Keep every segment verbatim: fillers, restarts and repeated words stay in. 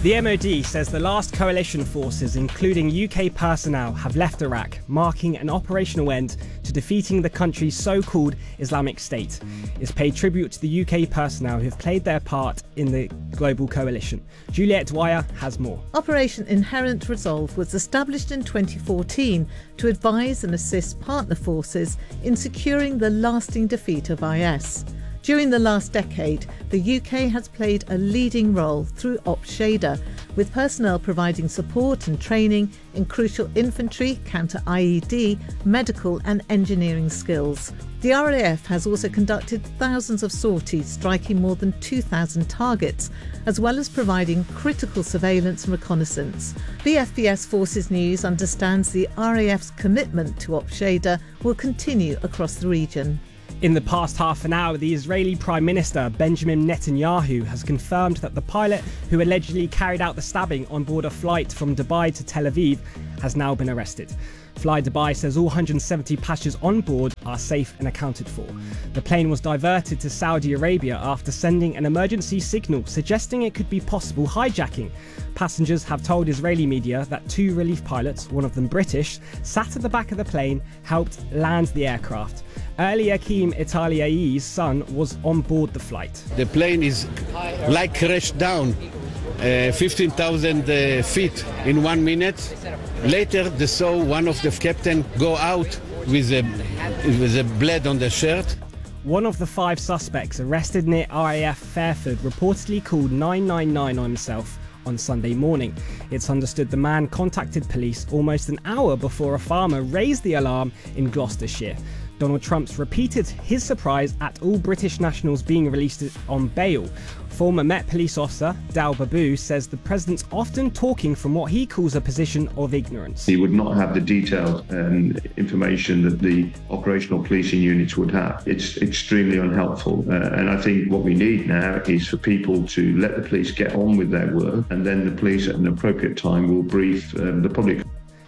The M O D says the last coalition forces, including U K personnel, have left Iraq, marking an operational end to defeating the country's so-called Islamic State. It's paid tribute to the U K personnel who have played their part in the global coalition. Juliette Dwyer has more. Operation Inherent Resolve was established in twenty fourteen to advise and assist partner forces in securing the lasting defeat of I S. During the last decade, the U K has played a leading role through Ops Shader, with personnel providing support and training in crucial infantry, counter-I E D, medical and engineering skills. The R A F has also conducted thousands of sorties, striking more than two thousand targets, as well as providing critical surveillance and reconnaissance. The F B S Forces News understands the R A F's commitment to Ops Shader will continue across the region. In the past half an hour, the Israeli Prime Minister Benjamin Netanyahu has confirmed that the pilot who allegedly carried out the stabbing on board a flight from Dubai to Tel Aviv has now been arrested. Fly Dubai says all one hundred seventy passengers on board are safe and accounted for. The plane was diverted to Saudi Arabia after sending an emergency signal suggesting it could be possible hijacking. Passengers have told Israeli media that two relief pilots, one of them British, sat at the back of the plane, helped land the aircraft. Eliakim Italiai's son was on board the flight. The plane is like crashed down uh, fifteen thousand uh, feet in one minute. Later they saw one of the captain go out with a, with a blood on the shirt. One of the five suspects arrested near R A F Fairford reportedly called nine nine nine on himself on Sunday morning. It's understood the man contacted police almost an hour before a farmer raised the alarm in Gloucestershire. Donald Trump's repeated his surprise at all British nationals being released on bail. Former Met Police officer Dal Babu says the president's often talking from what he calls a position of ignorance. He would not have the detailed um, information that the operational policing units would have. It's extremely unhelpful. Uh, and I think what we need now is for people to let the police get on with their work, and then the police at an appropriate time will brief um, the public.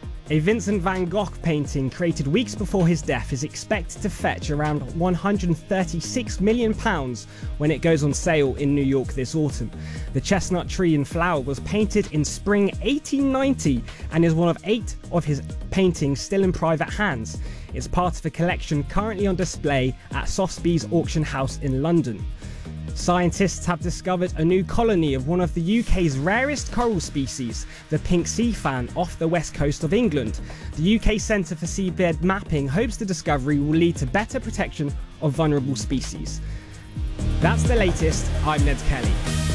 A Vincent van Gogh painting created weeks before his death is expected to fetch around one hundred thirty-six million pounds when it goes on sale in New York this autumn. The chestnut tree in flower was painted in spring eighteen ninety and is one of eight of his paintings still in private hands. It's part of a collection currently on display at Sotheby's auction house in London. Scientists have discovered a new colony of one of the U K's rarest coral species, the pink sea fan, off the west coast of England. The U K Centre for Seabed Mapping hopes the discovery will lead to better protection of vulnerable species. That's the latest. I'm Ned Kelly.